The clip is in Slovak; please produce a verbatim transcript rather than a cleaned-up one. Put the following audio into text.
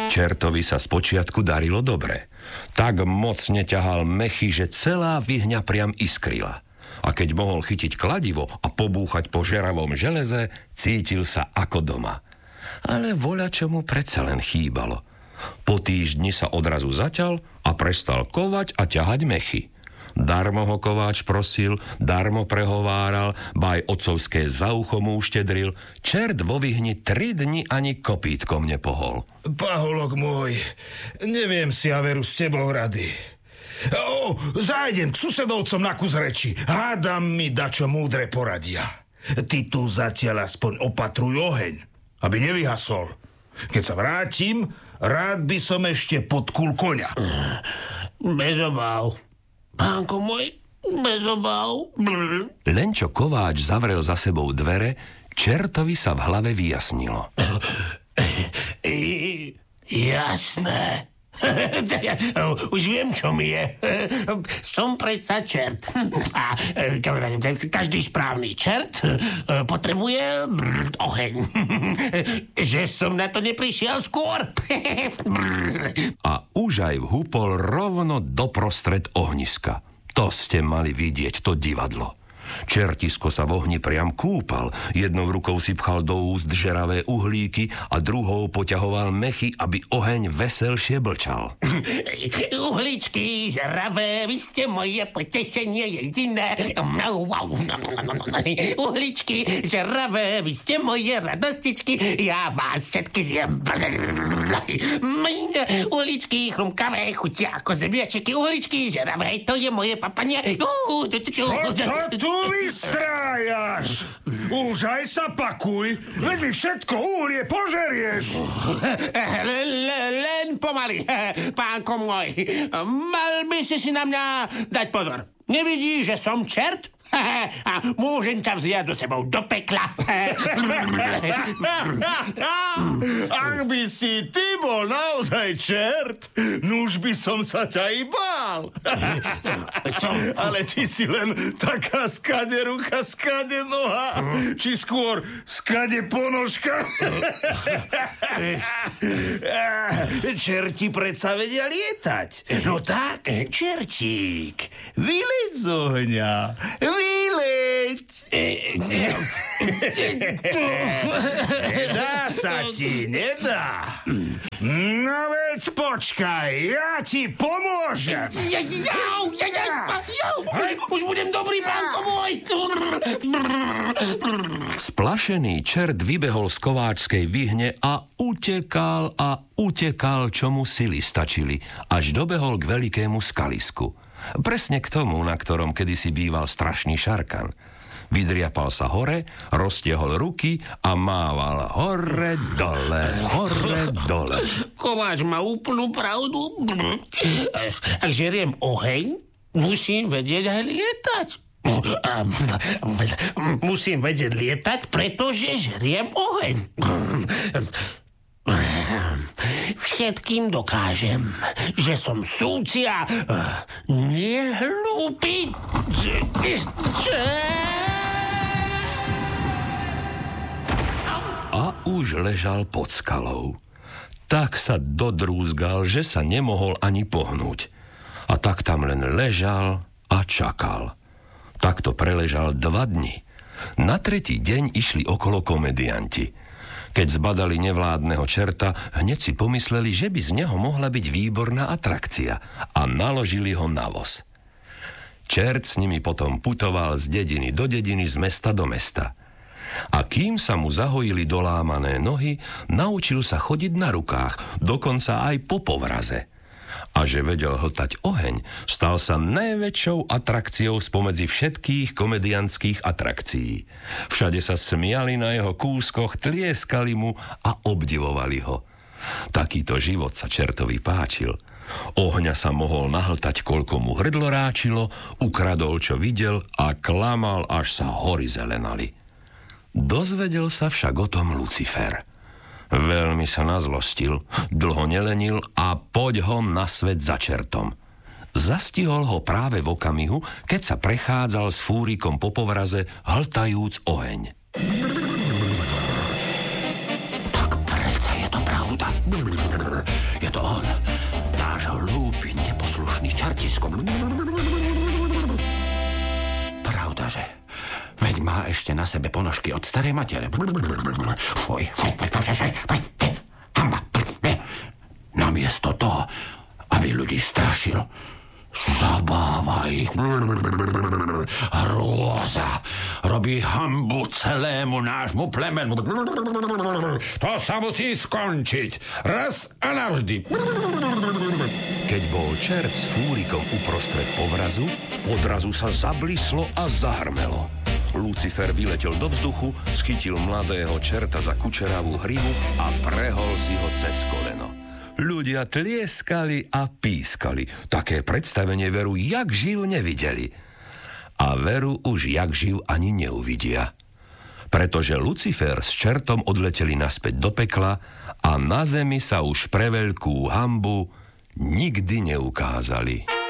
Čertovi sa spočiatku darilo dobre. Tak mocne ťahal mechy, že celá vyhňa priam iskrila. A keď mohol chytiť kladivo a pobúchať po žeravom železe, cítil sa ako doma. Ale voľačo mu predsa len chýbalo. Po týždni sa odrazu zaťal a prestal kovať a ťahať mechy. Darmo ho kováč prosil, darmo prehováral, ba aj otcovské za ucho mu uštedril. Čert vo vyhni tri dni ani kopítkom nepohol. Paholok môj, neviem si ja veru s tebou rady. O, zájdem k susedovcom na kus reči. Hádam mi dačo múdre poradia. Ty tu zatiaľ aspoň opatruj oheň, aby nevyhasol. Keď sa vrátim, rád by som ešte podkul koňa. Bez obáv. Pánko môj, bez obáv. Len čo kováč zavrel za sebou dvere, Čertovi sa v hlave vyjasnilo. Jasné. Už viem, čo mi je. Som predsa čert. A každý správny čert potrebuje oheň. Že som na to neprišiel skôr. A už aj vhúpol rovno doprostred ohniska. To ste mali vidieť, to divadlo. Čertisko sa v ohni priam kúpal, jednou rukou si pchal do úst žeravé uhlíky a druhou poťahoval mechy, aby oheň veselšie blčal. Uhlíčky žeravé, vy ste moje potešenie jediné. Uhlíčky žeravé, vy ste moje radostičky, ja vás všetky zjem. Uhlíčky chrumkavé, chutia ako zemiačeky, uhlíčky žeravé, to je moje papanie. Čo to tu vystrájaš? Už aj sa pakuj, veď mi všetko uhlie požerieš. Len pomaly, pánko môj. Mal by si si na mňa dať pozor. Nevidíš, že som čert? A môžem ťa vziať do sebou do pekla. Ak by si ty bol naozaj čert, nuž by som sa ťa i bál. Ale ty si len taká skade ruka, skade noha, či skôr skade ponožka. Čerti predsa vedia lietať. No tak, čertík, vyleď z ohňa. Vyleď! Nedá sa ti, nedá. No veď počkaj, ja ti pomôžem. Jau, jau, jau, už, už budem dobrý, pánko môj. Splašený čert vybehol z kováčskej vyhne a utekal a utekal, čo mu sily stačili, až dobehol k veľkému skalisku. Presne k tomu, na ktorom kedysi býval strašný šarkan. Vydriapal sa hore, roztiehol ruky a mával hore, dole, hore, dole. Kováč má úplnú pravdu. Ak žeriem oheň, musím vedieť aj lietať. Musím vedieť lietať, pretože žeriem oheň. Všetkým dokážem, že som súcia, nie hlúpy. A už ležal pod skalou. Tak sa dodrúzgal, že sa nemohol ani pohnúť. A tak tam len ležal a čakal. Takto preležal dva dni. Na tretí deň išli okolo komedianti. Keď zbadali nevládneho čerta, hneď si pomysleli, že by z neho mohla byť výborná atrakcia a naložili ho na voz. Čert s nimi potom putoval z dediny do dediny, z mesta do mesta. A kým sa mu zahojili dolámané nohy, naučil sa chodiť na rukách, dokonca aj po povraze. A že vedel hltať oheň, stal sa najväčšou atrakciou spomedzi všetkých komediantských atrakcií. Všade sa smiali na jeho kúskoch, tlieskali mu a obdivovali ho. Takýto život sa čertovi páčil. Ohňa sa mohol nahltať, koľko mu hrdlo ráčilo, ukradol, čo videl a klamal, až sa hory zelenali. Dozvedel sa však o tom Lucifer. Veľmi sa nazlostil, dlho nelenil a poď ho na svet za čertom. Zastihol ho práve v okamihu, keď sa prechádzal s fúrikom po povraze, hltajúc oheň. Tak predsa je to pravda. je to on. Náš hlúpy, neposlušný čartisko. Pravdaže. Veď má ešte na sebe ponožky od starej matere. Fuj, fuj, fuj, fuj, fuj, fuj, fuj. Hamba. Namiesto toho, aby ľudí strašil, zabáva ich. Hrôza. Robí hanbu celému nášmu plemenu. To sa musí skončiť. Raz a navždy. Keď bol čert s fúrikom uprostred povrazu, odrazu sa zablislo a zahrmelo. Lucifer vyletel do vzduchu, schytil mladého čerta za kučeravú hrivu a prehol si ho cez koleno. Ľudia tlieskali a pískali. Také predstavenie veru jak živ nevideli. A veru už jak živ ani neuvidia. Pretože Lucifer s čertom odleteli naspäť do pekla a na zemi sa už pre veľkú hanbu nikdy neukázali.